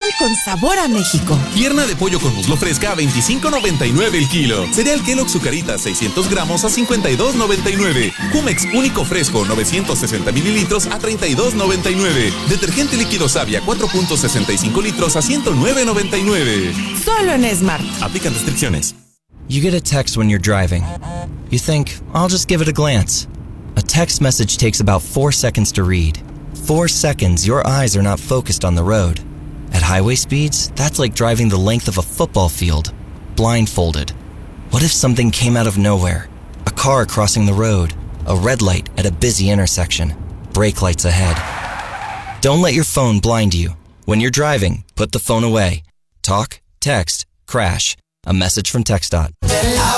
con sabor a México. Pierna de pollo con muslo fresca a $25.99 el kilo. Cereal Kellogg's Zucaritas 600 gramos a $52.99. Jumex único fresco 960 mililitros a $32.99. Detergente líquido Savia 4.65 litros a $109.99. Solo en Smart. Aplican restricciones. You get a text when you're driving. You think, I'll just give it a glance. A text message takes about 4 seconds to read. 4 seconds, your eyes are not focused on the road. At highway speeds, that's like driving the length of a football field, blindfolded. What if something came out of nowhere? A car crossing the road, a red light at a busy intersection, brake lights ahead. Don't let your phone blind you. When you're driving, put the phone away. Talk, text, crash. A message from TxDOT.